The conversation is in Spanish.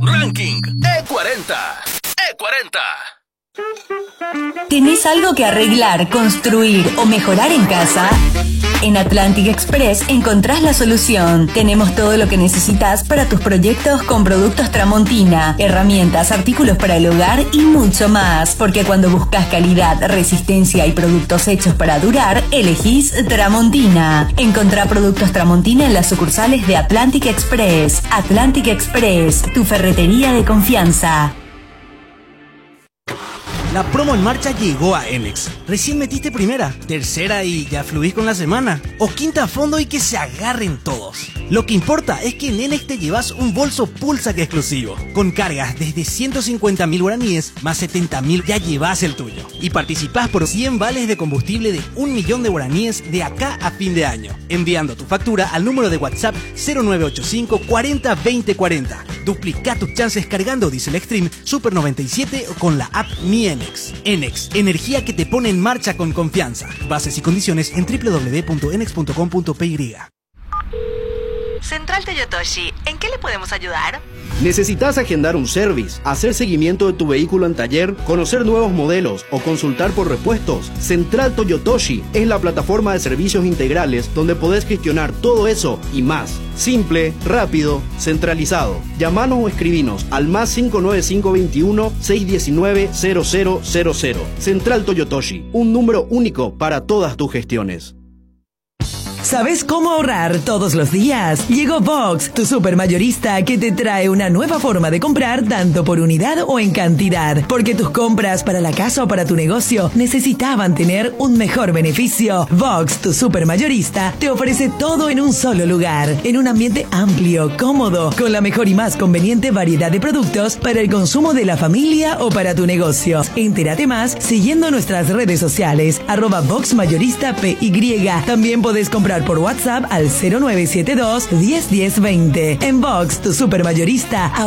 Ranking E40. E40. ¿Tenés algo que arreglar, construir o mejorar en casa? En Atlantic Express encontrás la solución. Tenemos todo lo que necesitas para tus proyectos con productos Tramontina, herramientas, artículos para el hogar y mucho más. Porque cuando buscas calidad, resistencia y productos hechos para durar, elegís Tramontina. Encontrá productos Tramontina en las sucursales de Atlantic Express. Atlantic Express, tu ferretería de confianza. La promo en marcha llegó a Enex. Recién metiste primera, tercera y ya fluís con la semana. O quinta a fondo y que se agarren todos. Lo que importa es que en Enex te llevas un bolso Pulsac exclusivo. Con cargas desde 150.000 guaraníes más 70.000 ya llevas el tuyo. Y participás por 100 vales de combustible de 1.000.000 de guaraníes de acá a fin de año. Enviando tu factura al número de WhatsApp 0985 40 20 40. Duplica tus chances cargando Diesel Extreme Super 97 o con la app Mi Enex. Enex, energía que te pone en marcha con confianza. Bases y condiciones en www.enex.com.py. Central Toyotoshi, ¿en qué le podemos ayudar? ¿Necesitas agendar un service, hacer seguimiento de tu vehículo en taller, conocer nuevos modelos o consultar por repuestos? Central Toyotoshi es la plataforma de servicios integrales donde podés gestionar todo eso y más. Simple, rápido, centralizado. Llamanos o escribinos al más 59521 619 0000. Central Toyotoshi, un número único para todas tus gestiones. ¿Sabes cómo ahorrar todos los días? Llegó Vox, tu supermayorista que te trae una nueva forma de comprar tanto por unidad o en cantidad. Porque tus compras para la casa o para tu negocio necesitaban tener un mejor beneficio. Vox, tu supermayorista, te ofrece todo en un solo lugar, en un ambiente amplio, cómodo, con la mejor y más conveniente variedad de productos para el consumo de la familia o para tu negocio. Entérate más siguiendo nuestras redes sociales, @VoxMayorista.py. También podés comprar por WhatsApp al 0972 10 10 20. En Vox, tu supermayorista.